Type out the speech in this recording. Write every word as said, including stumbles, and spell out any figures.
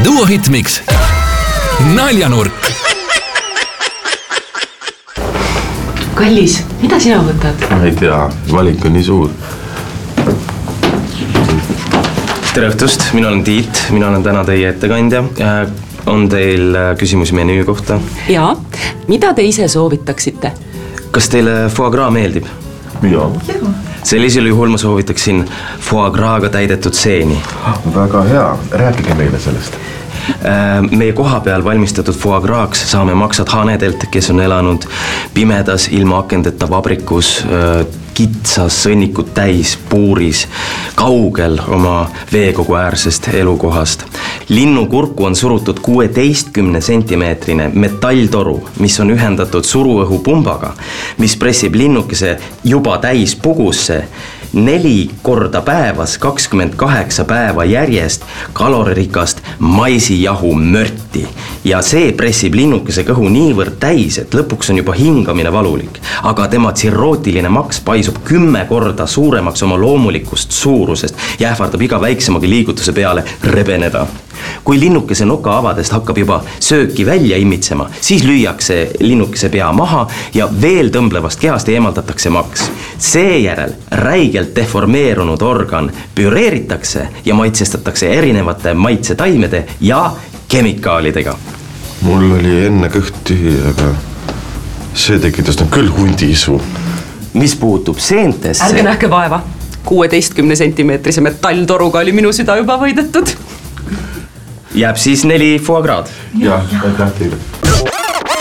Duo Hitmix. Naljanurk. Kallis, mida sina võtad? Ma ei tea, valik on nii suur. Tere õhtust, mina olen Tiit, mina olen täna teie ettekandja. On teil küsimusi menüü kohta? Jaa, mida te ise soovitaksite? Kas teile foie gras meeldib? Jaa. Sellisel juhul ma soovitaksin foie gras'ga täidetud seeni. Väga hea, rääkige meile sellest. Meie koha peal valmistatud foie gras'ks saame maksad hanedelt, kes on elanud pimedas ilma akendeta vabrikus, kitsas sõnnikut täis puuris, kaugel oma veekogu äärsest elukohast. Linnukurku on surutud kuueteistkümne sentimeetrine metalltoru, mis on ühendatud suruõhupumbaga, mis pressib linnukese juba täis pugusse neli korda päevas, kakskümmend kaheksa päeva järjest kaloririkast maisijahu mörti. Ja see pressib linnukese kõhu niivõrd täis, et lõpuks on juba hingamine valulik. Aga tema tsirrootiline maks paisub kümme korda suuremaks oma loomulikust suurusest ja ähvardab iga väiksemagi liigutuse peale rebeneda. Kui linnukese noka avadest hakkab juba sööki välja imitsema, siis lüüakse linnukese pea maha ja veel tõmblevast kehast eemaldatakse maks. Seejärel räigelt deformeerunud organ püreeritakse ja maitsestatakse erinevate maitsetaimede ja kemikaalidega. Mul oli enne kõht tühi, aga see tekitas nüüd küll hundisu. Mis puutub seentesse... Ärge nähke vaeva. kuueteistkümne sentimeetrise metalltoruga oli minu süda juba võidetud. Jääb siis neli foie gras'd. Jah, aitäh teile.